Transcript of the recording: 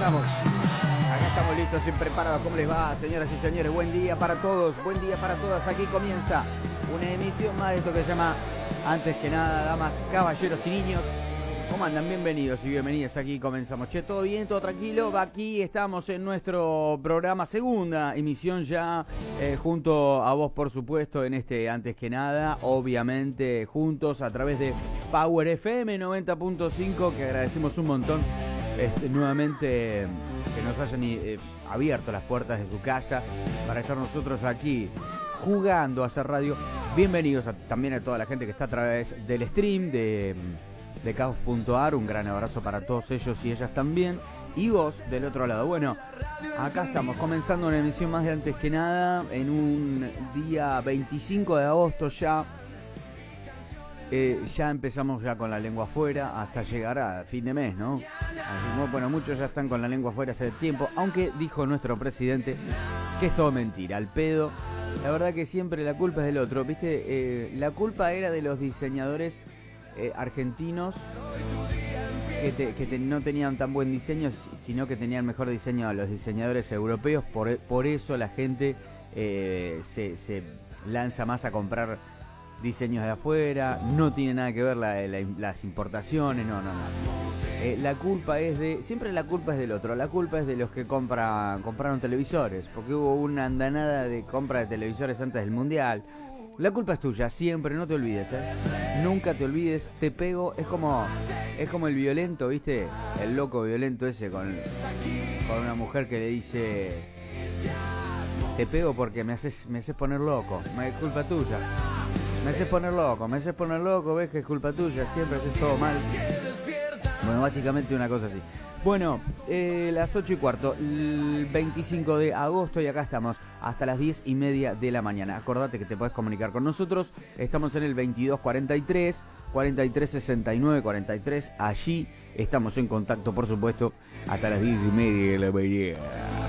Acá estamos listos y preparados. ¿Cómo les va, señoras y señores? Buen día para todos, buen día para todas. Aquí comienza una emisión más de esto que se llama Antes que nada, damas, caballeros y niños. ¿Cómo andan? Bienvenidos y bienvenidas. Aquí comenzamos. Che, ¿todo bien? ¿Todo tranquilo? Aquí estamos en nuestro programa, segunda emisión ya, junto a vos, por supuesto, en este Antes que nada, obviamente juntos a través de Power FM 90.5, que agradecemos un montón nuevamente que nos hayan abierto las puertas de su casa para estar nosotros aquí jugando a hacer radio. Bienvenidos también a toda la gente que está a través del stream de caos.ar, un gran abrazo para todos ellos y ellas también. Y vos del otro lado. Bueno, acá estamos comenzando una emisión más de Antes que nada, en un día 25 de agosto ya. Ya empezamos ya con la lengua afuera hasta llegar a fin de mes, ¿no? Así, bueno, muchos ya están con la lengua afuera hace tiempo, aunque dijo nuestro presidente que es todo mentira, al pedo. La verdad que siempre la culpa es del otro, ¿viste? La culpa era de los diseñadores argentinos que no tenían tan buen diseño, sino que tenían mejor diseño a los diseñadores europeos. Por eso la gente se lanza más a comprar diseños de afuera. No tiene nada que ver las importaciones, no. La culpa es siempre la culpa es del otro. La culpa es de los que compraron televisores, porque hubo una andanada de compra de televisores antes del Mundial. La culpa es tuya, siempre, no te olvides, nunca te olvides. Te pego, es como el violento, ¿viste? El loco violento ese con una mujer que le dice: te pego porque me haces poner loco, es culpa tuya. Me haces poner loco, ves que es culpa tuya, siempre haces todo mal. Bueno, básicamente una cosa así. Bueno, las 8:15, el 25 de agosto, y acá estamos hasta las 10:30 de la mañana. Acordate que te podés comunicar con nosotros. Estamos en el 2243 4369 43. Allí estamos en contacto, por supuesto, hasta las 10:30 de la mañana.